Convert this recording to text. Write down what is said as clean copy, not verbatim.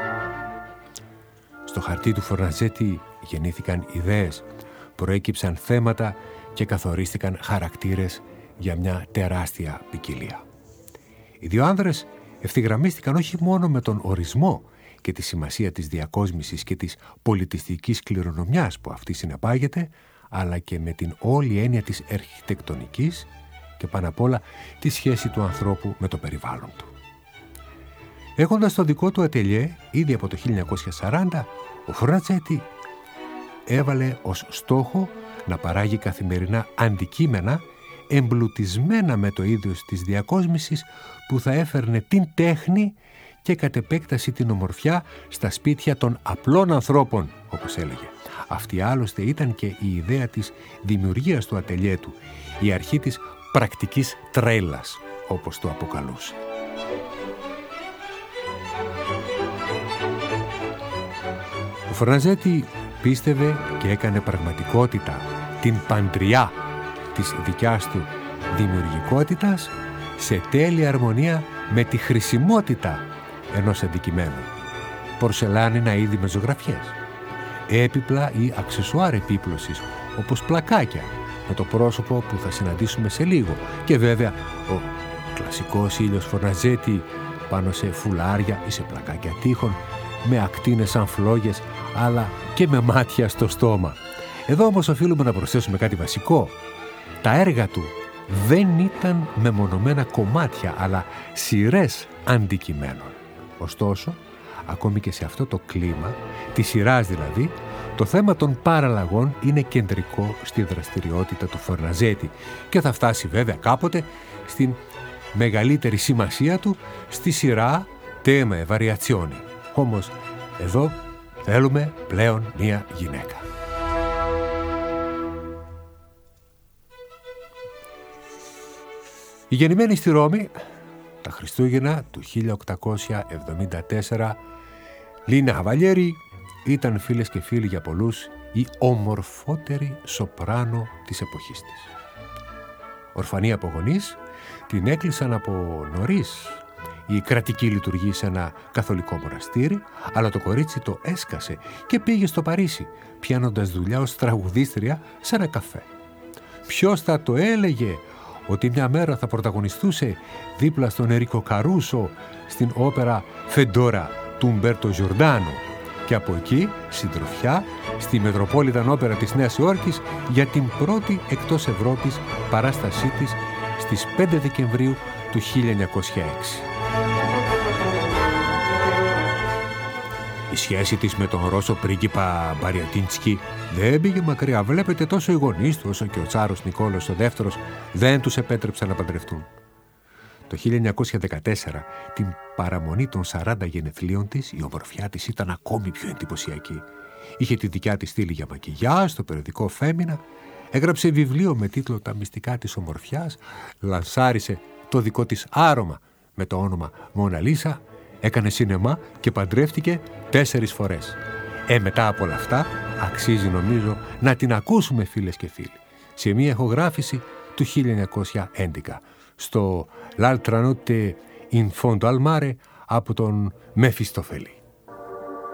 Στο χαρτί του Φορναζέτη γεννήθηκαν ιδέες, προέκυψαν θέματα και καθορίστηκαν χαρακτήρες για μια τεράστια ποικιλία. Οι δύο άνδρες ευθυγραμμίστηκαν όχι μόνο με τον ορισμό και τη σημασία της διακόσμησης και της πολιτιστικής κληρονομιάς που αυτή συνεπάγεται, αλλά και με την όλη έννοια της αρχιτεκτονικής και πάνω απ' όλα τη σχέση του ανθρώπου με το περιβάλλον του. Έχοντας το δικό του ατελιέ ήδη από το 1940, ο Φορναζέτη έβαλε ως στόχο να παράγει καθημερινά αντικείμενα εμπλουτισμένα με το είδος της διακόσμησης που θα έφερνε την τέχνη και κατ' επέκταση την ομορφιά στα σπίτια των απλών ανθρώπων, όπως έλεγε. Αυτή άλλωστε ήταν και η ιδέα της δημιουργίας του ατελιέ του, η αρχή της πρακτικής τρέλας, όπως το αποκαλούσε. Ο Φορναζέτη πίστευε και έκανε πραγματικότητα την παντριά της δικιάς του δημιουργικότητας σε τέλεια αρμονία με τη χρησιμότητα ενός αντικειμένου. Πορσελάνινα είδη με ζωγραφιές, έπιπλα ή αξεσουάρ επίπλωσης όπως πλακάκια με το πρόσωπο που θα συναντήσουμε σε λίγο και βέβαια ο κλασικός ήλιος Φορναζέτη πάνω σε φουλάρια ή σε πλακάκια τείχων με ακτίνες σαν φλόγες αλλά και με μάτια στο στόμα. Εδώ όμως οφείλουμε να προσθέσουμε κάτι βασικό. Τα έργα του δεν ήταν μεμονωμένα κομμάτια αλλά σειρές αντικειμένων. Ωστόσο, ακόμη και σε αυτό το κλίμα, τη σειράς δηλαδή, το θέμα των παραλλαγών είναι κεντρικό στη δραστηριότητα του Φορναζέτη και θα φτάσει βέβαια κάποτε στην μεγαλύτερη σημασία του στη σειρά «Tema e variazioni». Όμως εδώ θέλουμε πλέον μία γυναίκα. Η γεννημένη στη Ρώμη τα Χριστούγεννα του 1874, Λίνα Καβαλιέρη ήταν, φίλες και φίλοι, για πολλούς η ομορφότερη σοπράνο της εποχής της. Ορφανή από γονείς, την έκλεισαν από νωρίς η κρατική λειτουργή σε ένα καθολικό μοναστήρι, αλλά το κορίτσι το έσκασε και πήγε στο Παρίσι, πιάνοντας δουλειά ως τραγουδίστρια σε ένα καφέ. Ποιος θα το έλεγε ότι μια μέρα θα πρωταγωνιστούσε δίπλα στον Ερίκο Καρούσο στην όπερα «Φεντόρα» του Ουμπέρτο Τζορντάνο και από εκεί συντροφιά στη Μετροπόλιταν Όπερα της Νέας Υόρκης για την πρώτη εκτός Ευρώπης παράστασή της στις 5 Δεκεμβρίου του 1906. Η σχέση της με τον Ρώσο πρίγκιπα Μπαριατίνσκι δεν πήγε μακριά. Βλέπετε, τόσο οι γονείς του όσο και ο Τσάρος Νικόλαος ο δεύτερος δεν τους επέτρεψαν να παντρευτούν. Το 1914, την παραμονή των 40 γενεθλίων της, η ομορφιά της ήταν ακόμη πιο εντυπωσιακή. Είχε τη δικιά της στήλη για μακιγιά στο περιοδικό Φέμινα, έγραψε βιβλίο με τίτλο «Τα μυστικά της ομορφιάς», λανσάρισε το δικό της άρωμα με το όνομα Μόνα Λίσα, έκανε σινεμά και παντρεύτηκε 4 φορές. Μετά από όλα αυτά, αξίζει νομίζω να την ακούσουμε, φίλες και φίλοι, σε μια ηχογράφηση του 1911, στο «L'altra notte in fondo al mare» από τον Μεφιστοφέλη.